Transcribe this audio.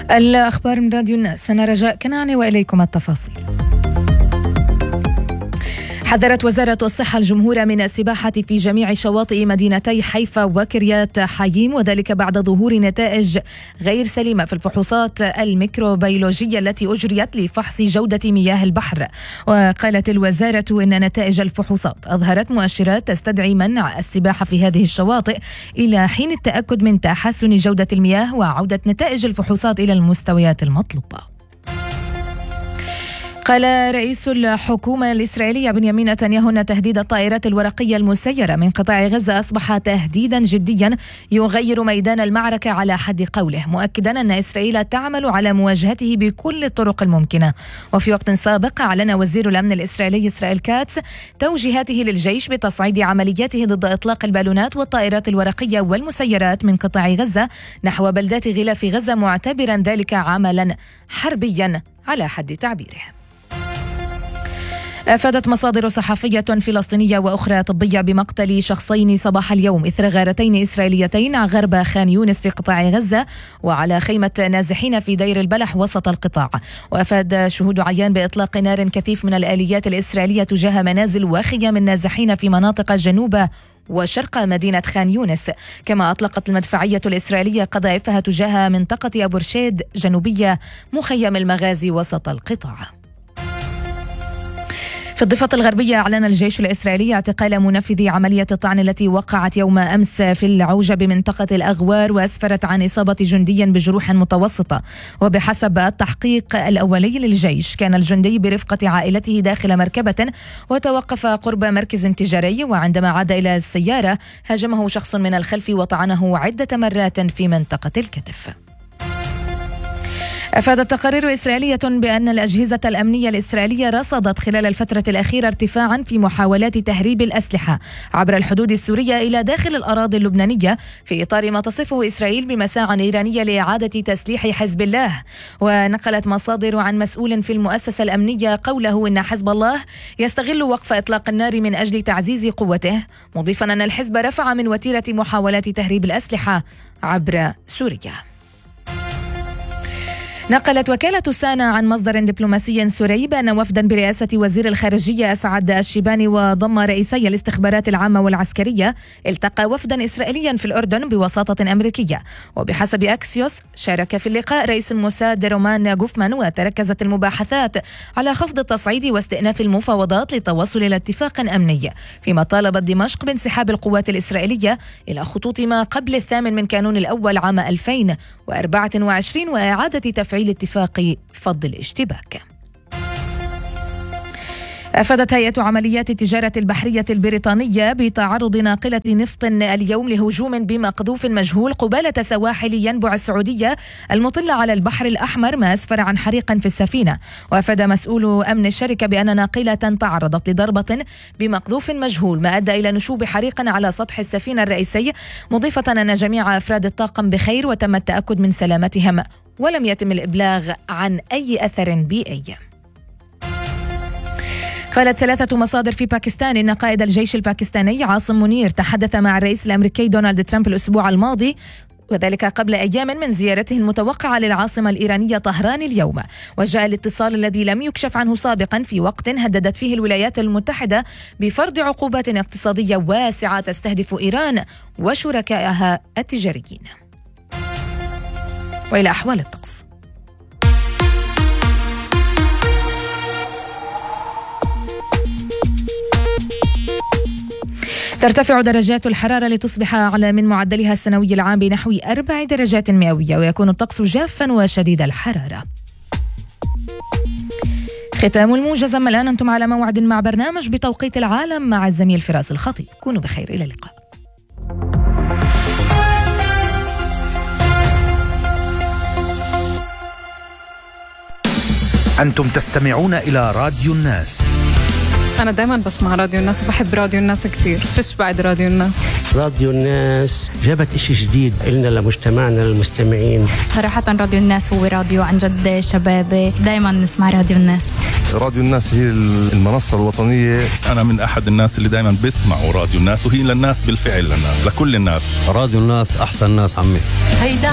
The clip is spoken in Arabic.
الأخبار من راديو الناس، أنا رجاء كنعاني وإليكم التفاصيل. حذرت وزارة الصحة الجمهور من السباحة في جميع شواطئ مدينتي حيفا وكريات حايم، وذلك بعد ظهور نتائج غير سليمة في الفحوصات الميكروبيولوجية التي أجريت لفحص جودة مياه البحر. وقالت الوزارة إن نتائج الفحوصات أظهرت مؤشرات تستدعي منع السباحة في هذه الشواطئ إلى حين التأكد من تحسن جودة المياه وعودة نتائج الفحوصات إلى المستويات المطلوبة. قال رئيس الحكومة الإسرائيلية بنيامين نتنياهو أن تهديد الطائرات الورقية المسيرة من قطاع غزة أصبح تهديدا جديا يغير ميدان المعركة على حد قوله، مؤكدا أن إسرائيل تعمل على مواجهته بكل الطرق الممكنة. وفي وقت سابق أعلن وزير الأمن الإسرائيلي إسرائيل كاتس توجيهاته للجيش بتصعيد عملياته ضد إطلاق البالونات والطائرات الورقية والمسيرات من قطاع غزة نحو بلدات غلاف غزة، معتبرا ذلك عملا حربيا على حد تعبيره. أفادت مصادر صحفية فلسطينية وأخرى طبية بمقتل شخصين صباح اليوم إثر غارتين إسرائيليتين غرب خان يونس في قطاع غزة وعلى خيمة نازحين في دير البلح وسط القطاع. وأفاد شهود عيان بإطلاق نار كثيف من الآليات الإسرائيلية تجاه منازل وخيام النازحين في مناطق جنوب وشرق مدينة خان يونس. كما أطلقت المدفعية الإسرائيلية قذائفها تجاه منطقة أبو رشيد جنوبية مخيم المغازي وسط القطاع. في الضفة الغربية أعلن الجيش الإسرائيلي اعتقال منفذي عملية الطعن التي وقعت يوم أمس في العوجة بمنطقة الأغوار وأسفرت عن إصابة جندي بجروح متوسطة. وبحسب التحقيق الأولي للجيش كان الجندي برفقة عائلته داخل مركبة وتوقف قرب مركز تجاري، وعندما عاد إلى السيارة هاجمه شخص من الخلف وطعنه عدة مرات في منطقة الكتف. أفادت تقارير إسرائيلية بأن الأجهزة الأمنية الإسرائيلية رصدت خلال الفترة الأخيرة ارتفاعا في محاولات تهريب الأسلحة عبر الحدود السورية إلى داخل الأراضي اللبنانية في إطار ما تصفه إسرائيل بمساعٍ إيرانية لإعادة تسليح حزب الله. ونقلت مصادر عن مسؤول في المؤسسة الأمنية قوله إن حزب الله يستغل وقف إطلاق النار من أجل تعزيز قوته، مضيفا أن الحزب رفع من وتيرة محاولات تهريب الأسلحة عبر سوريا. نقلت وكالة سانا عن مصدر دبلوماسي سوري بأن وفدا برئاسة وزير الخارجية أسعد الشيباني وضم رئيسي الاستخبارات العامة والعسكرية التقى وفدا إسرائيليا في الأردن بوساطة أمريكية. وبحسب أكسيوس شارك في اللقاء رئيس الموساد رومان غوفمان، وتركزت المباحثات على خفض التصعيد واستئناف المفاوضات للتوصل إلى اتفاق أمني، فيما طالبت دمشق بانسحاب القوات الإسرائيلية إلى خطوط ما قبل 8 كانون الأول عام 2024 وإعادة تفعيل اتفاق فض الاشتباك. أفادت هيئة عمليات التجارة البحرية البريطانية بتعرض ناقلة نفط اليوم لهجوم بمقذوف مجهول قبالة سواحل ينبع السعودية المطلة على البحر الأحمر، ما أسفر عن حريق في السفينة. وأفاد مسؤول أمن الشركة بأن ناقلة تعرضت لضربة بمقذوف مجهول ما أدى إلى نشوب حريق على سطح السفينة الرئيسي، مضيفة أن جميع أفراد الطاقم بخير وتم التأكد من سلامتهم ولم يتم الإبلاغ عن أي أثر بيئي. قالت 3 مصادر في باكستان إن قائد الجيش الباكستاني عاصم منير تحدث مع الرئيس الأمريكي دونالد ترامب الأسبوع الماضي، وذلك قبل أيام من زيارته المتوقعة للعاصمة الإيرانية طهران اليوم. وجاء الاتصال الذي لم يكشف عنه سابقا في وقت هددت فيه الولايات المتحدة بفرض عقوبات اقتصادية واسعة تستهدف إيران وشركائها التجاريين. وإلى أحوال الطقس. ترتفع درجات الحرارة لتصبح أعلى من معدلها السنوي العام بنحو 4 درجات مئوية، ويكون الطقس جافا وشديد الحرارة. ختام الموجز. الآن أنتم على موعد مع برنامج بتوقيت العالم مع الزميل فراس الخطيب. كونوا بخير، إلى اللقاء. أنتم تستمعون إلى راديو الناس. أنا دائما بسمع راديو الناس وبحب راديو الناس كثير. فيش بعد راديو الناس. راديو الناس جابت إشي جديد إلنا لمجتمعنا للمستمعين. صراحة راديو الناس هو راديو عن جد شبابي، دائما نسمع راديو الناس. راديو الناس هي المنصة الوطنية. أنا من أحد الناس اللي دائما بيسمعوا راديو الناس، وهي للناس بالفعل، للناس لكل الناس. راديو الناس أحسن ناس عمي.